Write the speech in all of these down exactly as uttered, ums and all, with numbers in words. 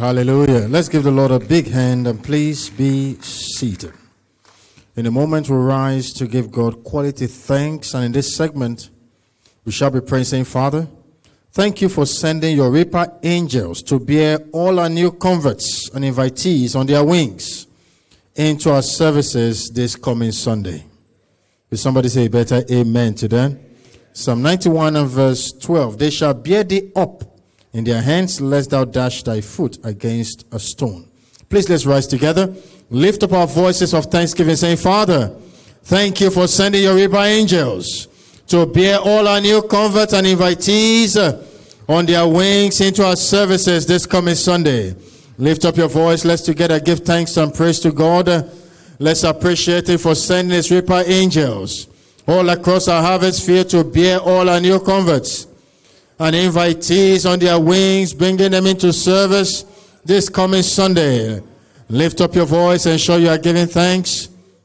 Hallelujah. Let's give the Lord a big hand and please be seated. In a moment we'll rise to give God quality thanks, and in this segment we shall be praying, saying, Father, thank you for sending your reaper angels to bear all our new converts and invitees on their wings into our services this coming Sunday. Will somebody say better amen to that? Psalm ninety-one and verse twelve. They shall bear thee up in their hands, lest thou dash thy foot against a stone. Please let's rise together. Lift up our voices of thanksgiving, saying, Father, thank you for sending your reaper angels to bear all our new converts and invitees uh, on their wings into our services this coming Sunday. Lift up your voice. Let's together give thanks and praise to God. Uh, let's appreciate Him for sending His reaper angels all across our harvest field to bear all our new converts and invitees on their wings, bringing them into service this coming Sunday. Lift up your voice and show you are giving thanks.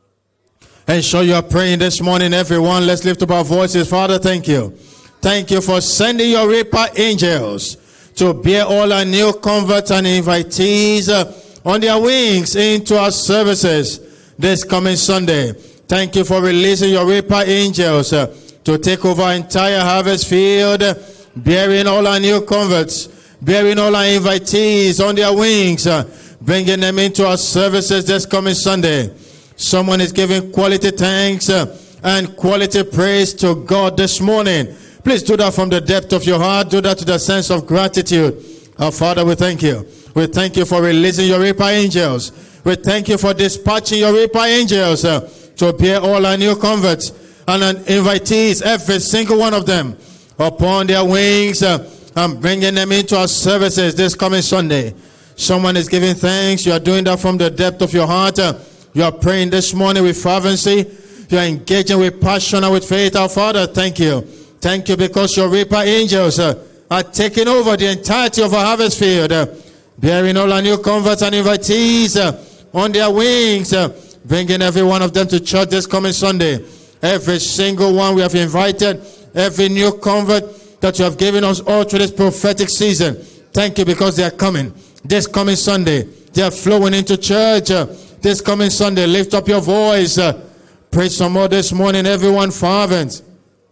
And show you are praying this morning, everyone. Let's lift up our voices. Father, thank you. Thank you for sending your reaper angels to bear all our new converts and invitees uh, on their wings into our services this coming Sunday. Thank you for releasing your reaper angels uh, to take over our entire harvest field, uh, bearing all our new converts, bearing all our invitees on their wings, uh, bringing them into our services this coming Sunday. Someone is giving quality thanks uh, and quality praise to God this morning. Please do that from the depth of your heart. Do that to the sense of gratitude. Our Father, we thank you. We thank you for releasing your reaper angels. We thank you for dispatching your reaper angels uh, to bear all our new converts and uh, invitees, every single one of them, upon their wings uh, and bringing them into our services this coming Sunday. Someone is giving thanks. You are doing that from the depth of your heart. Uh, you are praying this morning with fervency. You are engaging with passion and with faith. Our Father, thank you. Thank you because your reaper angels uh, are taking over the entirety of our harvest field, uh, bearing all our new converts and invitees uh, on their wings, uh, bringing every one of them to church this coming Sunday. Every single one we have invited, every new convert that you have given us all through this prophetic season. Thank you because they are coming this coming Sunday. They are flowing into church uh, this coming Sunday. Lift up your voice. Uh, pray some more this morning. Everyone fervent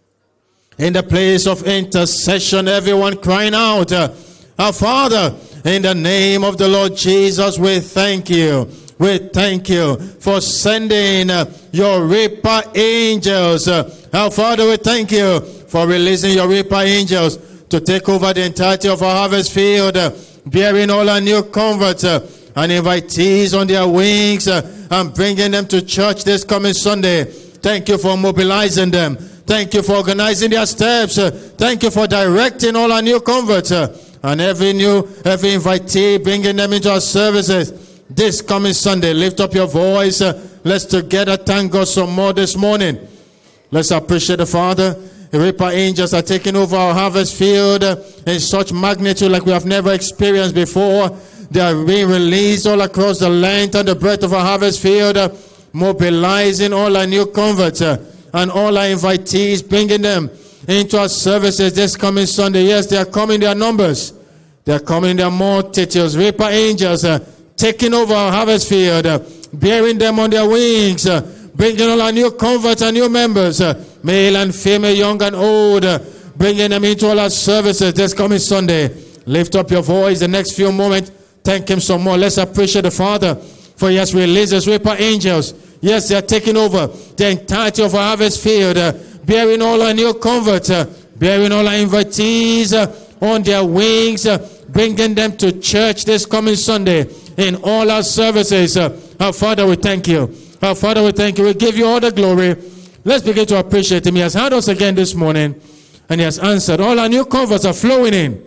in the place of intercession. Everyone crying out, uh, our Father, in the name of the Lord Jesus, we thank you. We thank you for sending uh, your reaper angels. Uh, our Father, we thank you for releasing your reaper angels to take over the entirety of our harvest field, uh, bearing all our new converts uh, and invitees on their wings uh, and bringing them to church this coming Sunday. Thank you for mobilizing them. Thank you for organizing their steps. Uh, thank you for directing all our new converts uh, and every new, every invitee, bringing them into our services this coming Sunday. Lift up your voice. Uh, let's together thank God some more this morning. Let's appreciate the Father. The reaper angels are taking over our harvest field uh, in such magnitude like we have never experienced before. They are being released all across the length and the breadth of our harvest field, uh, mobilizing all our new converts uh, and all our invitees, bringing them into our services this coming Sunday. Yes, they are coming in their numbers. They are coming in their multitudes. Reaper angels uh, taking over our harvest field, uh, bearing them on their wings, uh, bringing all our new converts and new members, uh, male and female, young and old, uh, bringing them into all our services this coming Sunday. Lift up your voice the next few moments. Thank Him some more. Let's appreciate the Father, for He has released His reaper angels. Yes, they are taking over the entirety of our harvest field, uh, bearing all our new converts, uh, bearing all our invitees uh, on their wings, uh, bringing them to church this coming Sunday in all our services. Uh, our Father, we thank you. Our Father, we thank you. We give you all the glory. Let's begin to appreciate Him. He has heard us again this morning, and He has answered. All our new converts are flowing in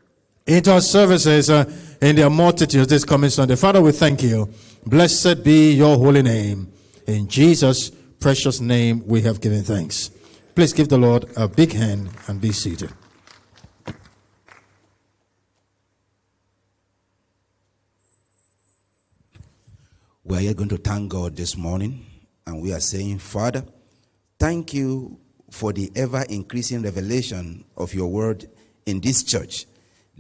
into our services uh, in their multitudes this coming Sunday. Father, we thank you. Blessed be your holy name. In Jesus' precious name we have given thanks. Please give the Lord a big hand and be seated. We are going to thank God this morning, and we are saying, Father, thank you for the ever-increasing revelation of your word in this church.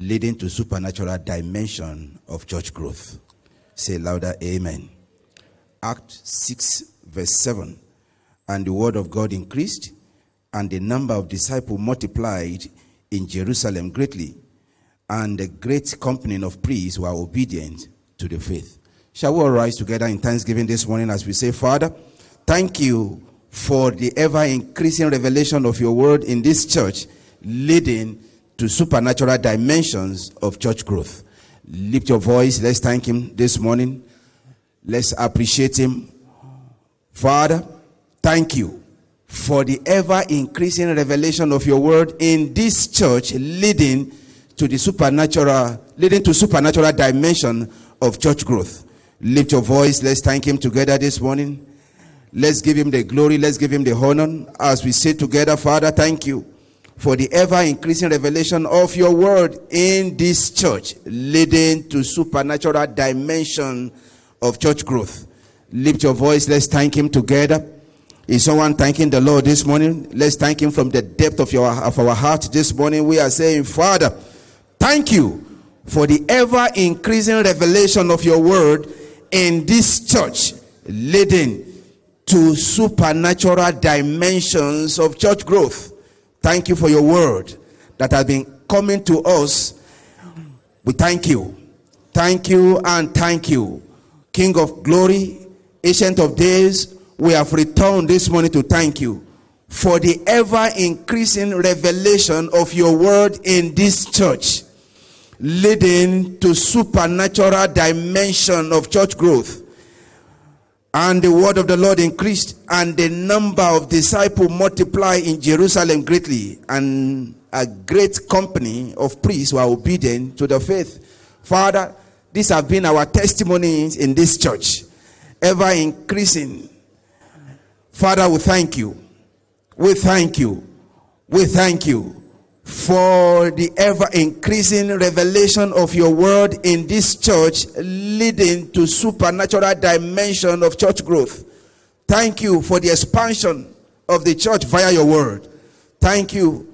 leading to supernatural dimension of church growth. Say louder, amen. Acts six, verse seven. And the word of God increased, and the number of disciples multiplied in Jerusalem greatly, and a great company of priests were obedient to the faith. Shall we all rise together in thanksgiving this morning as we say, Father, thank you for the ever-increasing revelation of your word in this church, leading to supernatural dimensions of church growth. Lift your voice. Let's thank him this morning. Let's appreciate him. Father, thank you for the ever-increasing revelation of your word in this church, leading to the supernatural, leading to supernatural dimension of church growth. Lift your voice. Let's thank him together this morning. Let's give him the glory. Let's give him the honor as we say together, Father, thank you for the ever-increasing revelation of your word in this church, leading to supernatural dimension of church growth. Lift your voice. Let's thank him together. Is someone thanking the Lord this morning? Let's thank him from the depth of, your, of our heart this morning. We are saying, Father, thank you for the ever-increasing revelation of your word in this church, leading to supernatural dimensions of church growth. Thank you for your word that has been coming to us. We thank you. Thank you and thank you. King of glory, Ancient of days, we have returned this morning to thank you for the ever-increasing revelation of your word in this church, leading to supernatural dimension of church growth. And the word of the Lord increased, and the number of disciples multiplied in Jerusalem greatly, and a great company of priests were obedient to the faith. Father, these have been our testimonies in this church, ever increasing. Father, we thank you. We thank you. We thank you for the ever increasing revelation of your word in this church, leading to supernatural dimension of church growth. Thank you for the expansion of the church via your word. Thank you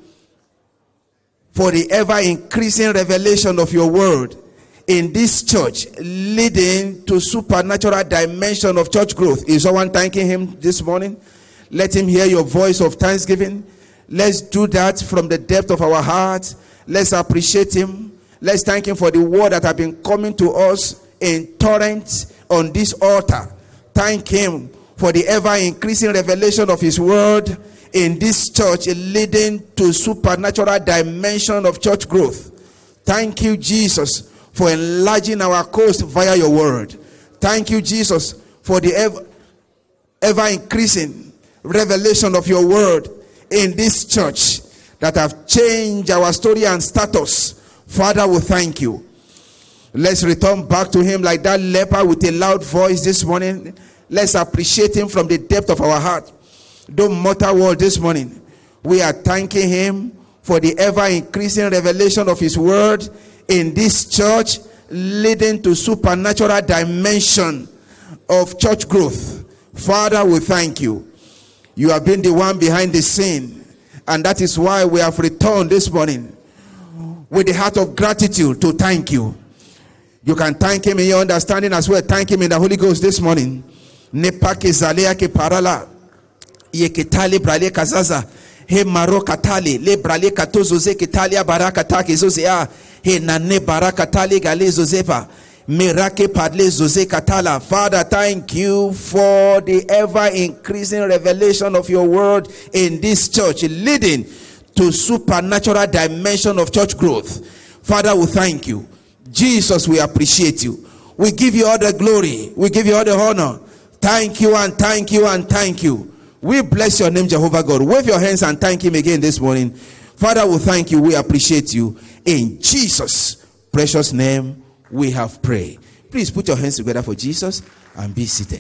for the ever increasing revelation of your word in this church, leading to supernatural dimension of church growth. Is someone thanking him this morning? Let him hear your voice of thanksgiving. Let's do that from the depth of our hearts. Let's appreciate him. Let's thank him for the word that have been coming to us in torrents on this altar. Thank him for the ever-increasing revelation of his word in this church, leading to supernatural dimension of church growth. Thank you, Jesus, for enlarging our coast via your word. Thank you, Jesus, for the ever, ever-increasing revelation of your word in this church that have changed our story and status. Father, we thank you. Let's return back to him like that leper with a loud voice this morning. Let's appreciate him from the depth of our heart. Don't matter what this morning. We are thanking him for the ever-increasing revelation of his word in this church, leading to supernatural dimension of church growth. Father, we thank you. You have been the one behind the scene, and that is why we have returned this morning with the heart of gratitude to thank you. You can thank him in your understanding as well. Thank him in the Holy Ghost this morning. Nepake zalea ke parala yeketali brale kazaza he maro katali le brale katozoze ketalia barakata kezozea he nane barakatali gale zozepa Mirake padle zoze katala. Father, thank you for the ever-increasing revelation of your word in this church, leading to supernatural dimension of church growth. Father, we thank you. Jesus, we appreciate you. We give you all the glory. We give you all the honor. Thank you and thank you and thank you. We bless your name, Jehovah God. Wave your hands and thank him again this morning. Father, we thank you. We appreciate you. In Jesus' precious name, we have prayed. Please put your hands together for Jesus and be seated.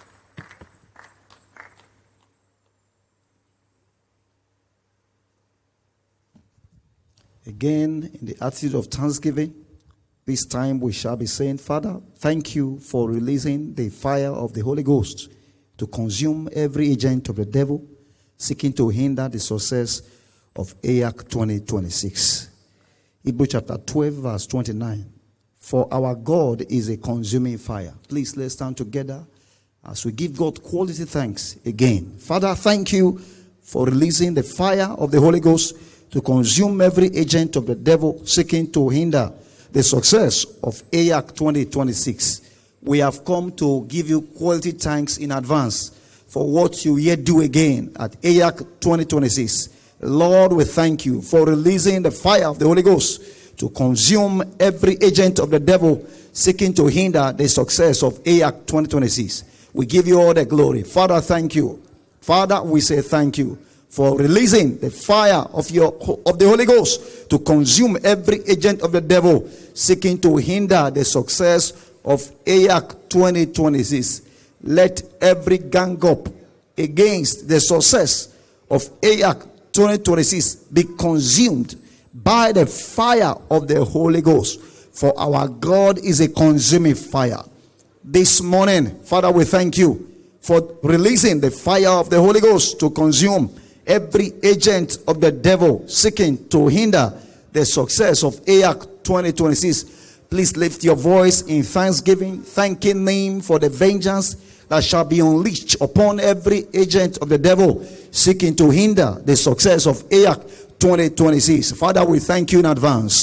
Again, in the attitude of thanksgiving, this time we shall be saying, Father, thank you for releasing the fire of the Holy Ghost to consume every agent of the devil seeking to hinder the success of A Y A C twenty twenty-six. Hebrews chapter twelve, verse twenty-nine. For our God is a consuming fire. Please, let's stand together as we give God quality thanks again. Father, thank you for releasing the fire of the Holy Ghost to consume every agent of the devil seeking to hinder the success of A Y C twenty twenty-six. We have come to give you quality thanks in advance for what you yet do again at A Y C twenty twenty-six. Lord, we thank you for releasing the fire of the Holy Ghost to consume every agent of the devil seeking to hinder the success of A Y C twenty twenty-six. We give you all the glory. Father, thank you. Father, we say thank you for releasing the fire of your of the Holy Ghost to consume every agent of the devil seeking to hinder the success of A Y C twenty twenty-six. Let every gang up against the success of A Y C twenty twenty-six be consumed by the fire of the Holy Ghost. For our God is a consuming fire. This morning, Father, we thank you for releasing the fire of the Holy Ghost to consume every agent of the devil seeking to hinder the success of A Y C twenty twenty-six. Please lift your voice in thanksgiving, thanking him for the vengeance that shall be unleashed upon every agent of the devil seeking to hinder the success of A Y C twenty twenty-six. Father, we thank you in advance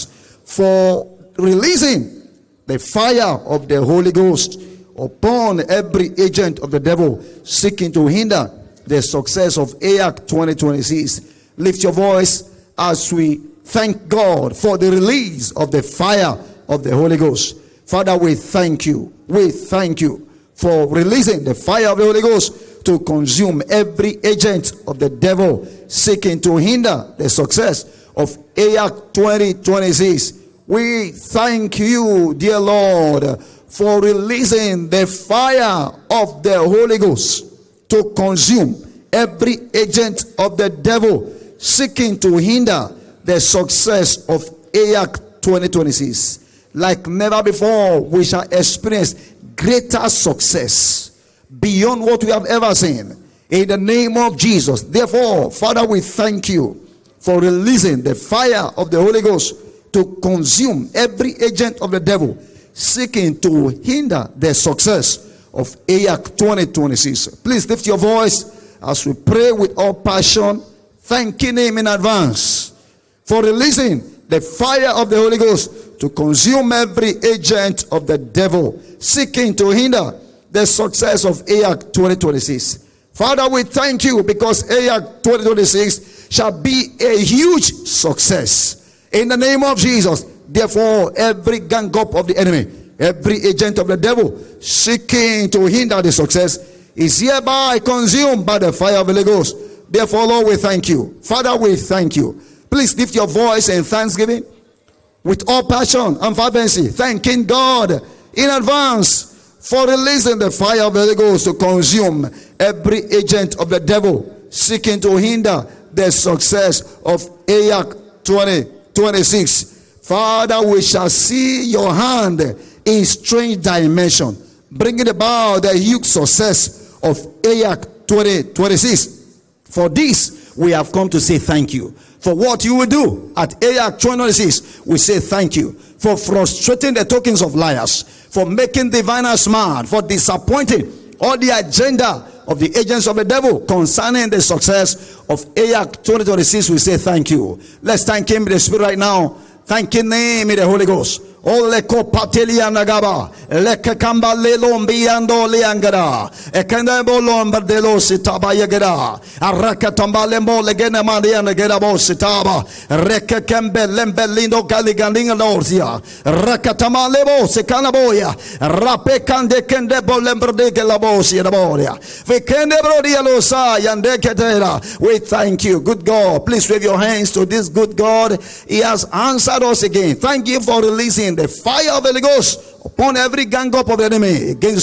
for releasing the fire of the Holy Ghost upon every agent of the devil seeking to hinder the success of A Y C twenty twenty-six. Lift your voice as we thank God for the release of the fire of the Holy Ghost. Father, we thank you. We thank you for releasing the fire of the Holy Ghost to consume every agent of the devil seeking to hinder the success of A Y C twenty twenty-six. We thank you, dear Lord, for releasing the fire of the Holy Ghost to consume every agent of the devil seeking to hinder the success of A Y C twenty twenty-six. Like never before, we shall experience greater success beyond what we have ever seen. In the name of Jesus. Therefore, Father, we thank you for releasing the fire of the Holy Ghost to consume every agent of the devil seeking to hinder the success of A Y C twenty twenty-six. Please lift your voice as we pray with all passion, thanking him in advance for releasing the fire of the Holy Ghost to consume every agent of the devil seeking to hinder the success of A Y C twenty twenty-six. Father, we thank you because A Y C twenty twenty-six shall be a huge success. In the name of Jesus. Therefore, every gang up of the enemy, every agent of the devil seeking to hinder the success is hereby consumed by the fire of the Holy Ghost. Therefore, Lord, we thank you. Father, we thank you. Please lift your voice in thanksgiving with all passion and fervency, thanking God in advance for releasing the fire of the Holy Ghost to consume every agent of the devil seeking to hinder the success of A Y C twenty twenty-six. Father, we shall see your hand in strange dimension, bringing about the huge success of A Y C twenty twenty-six. For this, we have come to say thank you. For what you will do at A Y C twenty twenty-six, we say thank you. For frustrating the tokens of liars, for making diviners mad, for disappointing all the agenda of the agents of the devil concerning the success of A Y C twenty twenty-six, we say thank you. Let's thank him in the Spirit right now. Thanking him in the Holy Ghost. Ole ko patelia nagaba, leke kamba lelombi ando liangara, ekende bolomba de lo sitaba yagara, araka tambale mo legene mandia nagera bo sitaba, reke kembe lembe lindo galigandinga norzia, raka tamale bo sekana boya, rape kande kende bolembre de gelabosi naboria, we kende brodia lo sa yande ketera. We thank you, good God. Please wave your hands to this good God. He has answered us again. Thank you for releasing the fire of the Holy Ghost upon every gang up of the enemy against